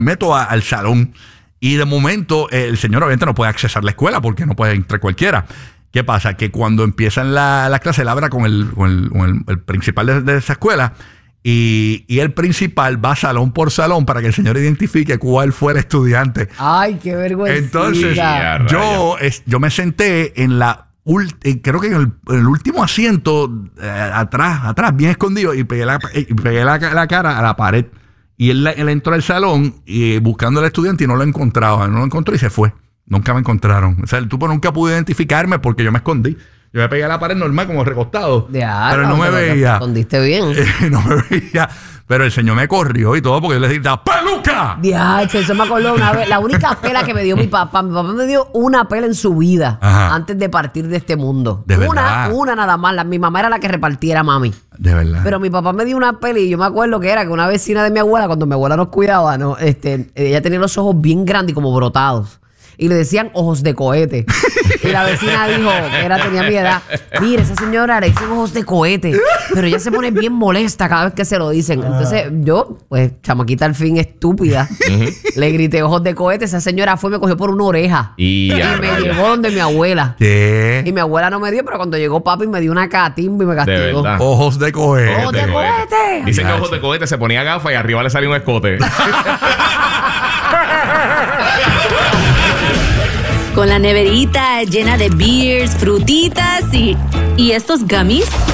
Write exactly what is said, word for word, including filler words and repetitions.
meto a, al salón y de momento el señor obviamente no puede accesar a la escuela porque no puede entrar cualquiera. ¿Qué pasa? Que cuando empiezan la, la clase, él habla con el, con el, con el, el principal de, de esa escuela y, y el principal va salón por salón para que el señor identifique cuál fue el estudiante. ¡Ay, qué vergüenza! Entonces, yo, es, yo me senté en la... creo que en el, en el último asiento eh, atrás, atrás, bien escondido, y pegué la, y pegué la, la cara a la pared. Y él, él entró al salón y, buscando al estudiante y no lo encontraba. No lo encontró y se fue. Nunca me encontraron. O sea, el tipo nunca pudo identificarme porque yo me escondí. Yo me pegué a la pared normal, como recostado. Ya, pero no me veía. Te escondiste bien. Eh, no me veía. Pero el señor me corrió y todo porque yo le dije, ¡peluca! Diache, eso me acordó una vez. La única pela que me dio mi papá. Mi papá me dio una pela en su vida. Ajá. Antes de partir de este mundo. De una, verdad. Una nada más. La, mi mamá era la que repartiera, mami. De verdad. Pero mi papá me dio una pela y yo me acuerdo que era que una vecina de mi abuela, cuando mi abuela nos cuidaba, ¿no? este, ella tenía los ojos bien grandes y como brotados. Y le decían ojos de cohete. Y la vecina dijo, que era, tenía mi edad, mire, esa señora le dicen ojos de cohete, pero ella se pone bien molesta cada vez que se lo dicen. Entonces yo, pues, chamaquita al fin estúpida, uh-huh. le grité ojos de cohete. Esa señora fue y me cogió por una oreja. Y, y me raya. llevó donde mi abuela. ¿Qué? Y mi abuela no me dio, pero cuando llegó papi me dio una catimba y me castigó. De ojos de cohete. ¡Ojos de, de cohete! cohete. Dicen que ojos de cohete se ponía gafas y arriba le salía un escote. Con la neverita llena de beers, frutitas y... ¿Y estos gummies?